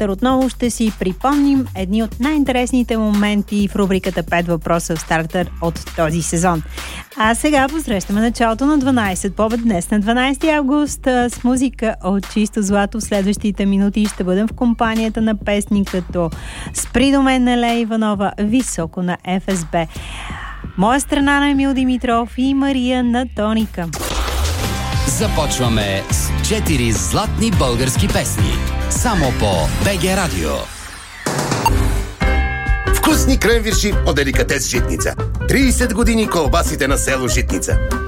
Стартър отново ще си припомним едни от най-интересните моменти в рубриката 5 въпроса в Стартър от този сезон. А сега посрещаме началото на 12 по обед днес на 12 август с музика от чисто злато. В следващите минути ще бъдем в компанията на песни като "Спри до мен" на Лея Иванова, "Високо" на ФСБ, "Моя страна" на Емил Димитров и "Мария" на Тоника. Започваме с 4 златни български песни. Само по БГ Радио. Вкусни кренвирши от деликатес Житница. 30 години колбасите на село Житница.